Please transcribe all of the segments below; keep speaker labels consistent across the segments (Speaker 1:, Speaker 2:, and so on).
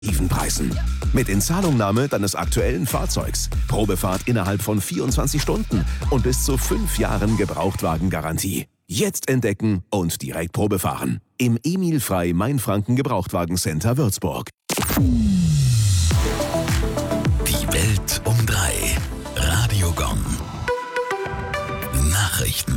Speaker 1: Preisen. Mit Inzahlungnahme deines aktuellen Fahrzeugs, Probefahrt innerhalb von 24 Stunden und bis zu 5 Jahren Gebrauchtwagengarantie. Jetzt entdecken und direkt Probe fahren. Im Emil Frey Mainfranken Gebrauchtwagencenter Würzburg.
Speaker 2: Die Welt um 3. Radio Gong. Nachrichten.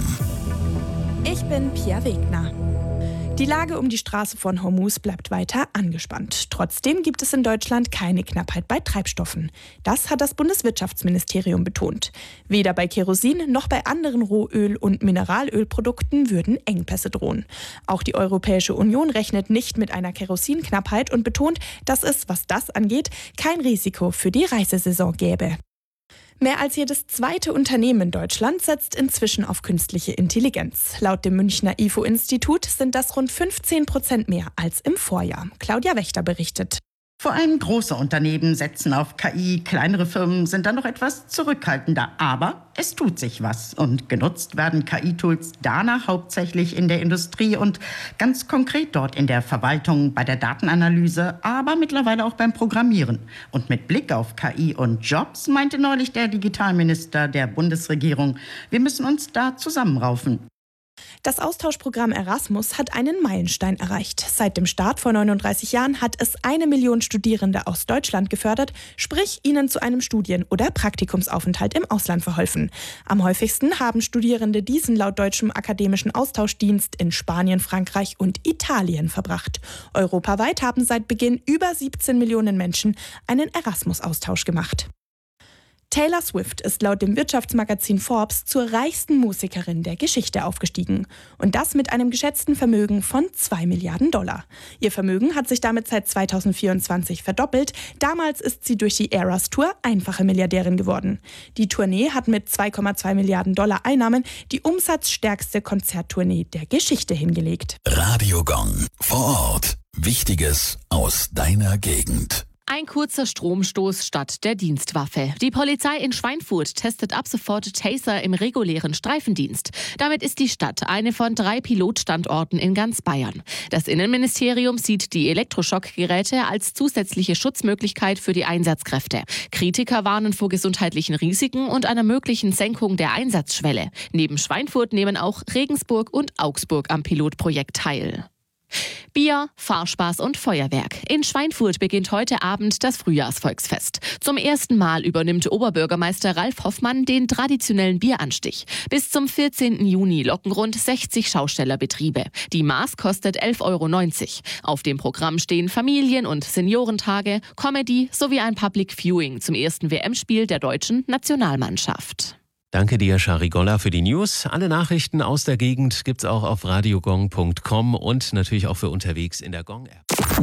Speaker 3: Ich bin Pia Wegner. Die Lage um die Straße von Hormuz bleibt weiter angespannt. Trotzdem gibt es in Deutschland keine Knappheit bei Treibstoffen. Das hat das Bundeswirtschaftsministerium betont. Weder bei Kerosin noch bei anderen Rohöl- und Mineralölprodukten würden Engpässe drohen. Auch die Europäische Union rechnet nicht mit einer Kerosinknappheit und betont, dass es, was das angeht, kein Risiko für die Reisesaison gäbe. Mehr als jedes zweite Unternehmen in Deutschland setzt inzwischen auf künstliche Intelligenz. Laut dem Münchner IFO-Institut sind das rund 15% mehr als im Vorjahr. Claudia Wächter berichtet.
Speaker 4: Vor allem große Unternehmen setzen auf KI, kleinere Firmen sind dann noch etwas zurückhaltender. Aber es tut sich was und genutzt werden KI-Tools danach hauptsächlich in der Industrie und ganz konkret dort in der Verwaltung, bei der Datenanalyse, aber mittlerweile auch beim Programmieren. Und mit Blick auf KI und Jobs meinte neulich der Digitalminister der Bundesregierung, wir müssen uns da zusammenraufen.
Speaker 3: Das Austauschprogramm Erasmus hat einen Meilenstein erreicht. Seit dem Start vor 39 Jahren hat es 1 Million Studierende aus Deutschland gefördert, sprich ihnen zu einem Studien- oder Praktikumsaufenthalt im Ausland verholfen. Am häufigsten haben Studierende diesen laut deutschem akademischen Austauschdienst in Spanien, Frankreich und Italien verbracht. Europaweit haben seit Beginn über 17 Millionen Menschen einen Erasmus-Austausch gemacht. Taylor Swift ist laut dem Wirtschaftsmagazin Forbes zur reichsten Musikerin der Geschichte aufgestiegen. Und das mit einem geschätzten Vermögen von $2 Milliarden. Ihr Vermögen hat sich damit seit 2024 verdoppelt. Damals ist sie durch die Eras Tour einfache Milliardärin geworden. Die Tournee hat mit $2,2 Milliarden Einnahmen die umsatzstärkste Konzerttournee der Geschichte hingelegt.
Speaker 2: Radio Gong. Vor Ort. Wichtiges aus deiner Gegend.
Speaker 5: Ein kurzer Stromstoß statt der Dienstwaffe. Die Polizei in Schweinfurt testet ab sofort Taser im regulären Streifendienst. Damit ist die Stadt eine von 3 Pilotstandorten in ganz Bayern. Das Innenministerium sieht die Elektroschockgeräte als zusätzliche Schutzmöglichkeit für die Einsatzkräfte. Kritiker warnen vor gesundheitlichen Risiken und einer möglichen Senkung der Einsatzschwelle. Neben Schweinfurt nehmen auch Regensburg und Augsburg am Pilotprojekt teil. Bier, Fahrspaß und Feuerwerk. In Schweinfurt beginnt heute Abend das Frühjahrsvolksfest. Zum ersten Mal übernimmt Oberbürgermeister Ralf Hoffmann den traditionellen Bieranstich. Bis zum 14. Juni locken rund 60 Schaustellerbetriebe. Die Maß kostet 11,90 €. Auf dem Programm stehen Familien- und Seniorentage, Comedy sowie ein Public Viewing zum ersten WM-Spiel der deutschen Nationalmannschaft.
Speaker 6: Danke dir, Sharigolla, für die News. Alle Nachrichten aus der Gegend gibt's auch auf radiogong.com und natürlich auch für unterwegs in der Gong-App.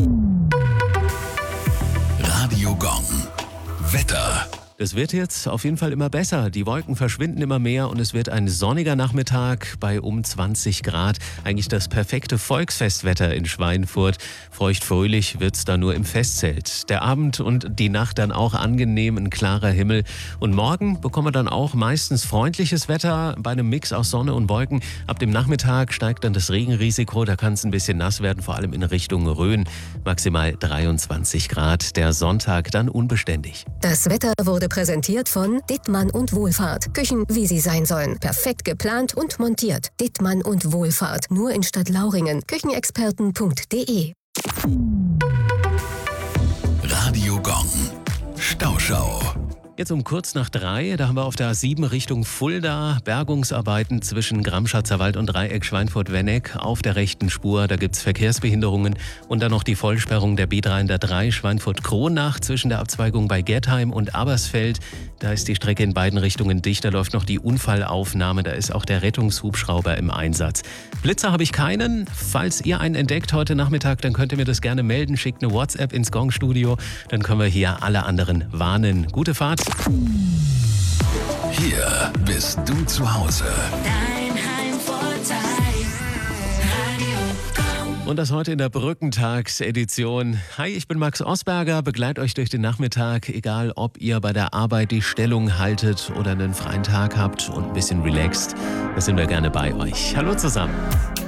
Speaker 2: Radio Gong. Wetter.
Speaker 6: Es wird jetzt auf jeden Fall immer besser. Die Wolken verschwinden immer mehr und es wird ein sonniger Nachmittag bei um 20 Grad. Eigentlich das perfekte Volksfestwetter in Schweinfurt. Feuchtfröhlich wird's da nur im Festzelt. Der Abend und die Nacht dann auch angenehm, ein klarer Himmel. Und morgen bekommen wir dann auch meistens freundliches Wetter bei einem Mix aus Sonne und Wolken. Ab dem Nachmittag steigt dann das Regenrisiko. Da kann es ein bisschen nass werden, vor allem in Richtung Rhön. Maximal 23 Grad. Der Sonntag dann unbeständig.
Speaker 7: Das Wetter wurde präsentiert von Dittmann und Wohlfahrt. Küchen, wie sie sein sollen. Perfekt geplant und montiert. Dittmann und Wohlfahrt. Nur in Stadtlauringen. Küchenexperten.de.
Speaker 2: Radio Gong. Stauschau.
Speaker 6: Jetzt um kurz nach 3, da haben wir auf der A7 Richtung Fulda Bergungsarbeiten zwischen Gramschatzer Wald und Dreieck Schweinfurt-Wenneck auf der rechten Spur. Da gibt es Verkehrsbehinderungen und dann noch die Vollsperrung der B303 Schweinfurt-Kronach zwischen der Abzweigung bei Gertheim und Abersfeld. Da ist die Strecke in beiden Richtungen dicht, da läuft noch die Unfallaufnahme, da ist auch der Rettungshubschrauber im Einsatz. Blitzer habe ich keinen. Falls ihr einen entdeckt heute Nachmittag, dann könnt ihr mir das gerne melden. Schickt eine WhatsApp ins Gong-Studio, dann können wir hier alle anderen warnen. Gute Fahrt.
Speaker 2: Hier bist du zu Hause.
Speaker 8: Dein Heimvorteil. Radio Gong.
Speaker 6: Und das heute in der Brückentagsedition. Hi, ich bin Max Osberger, begleite euch durch den Nachmittag, egal ob ihr bei der Arbeit die Stellung haltet oder einen freien Tag habt und ein bisschen relaxt. Da sind wir gerne bei euch. Hallo zusammen.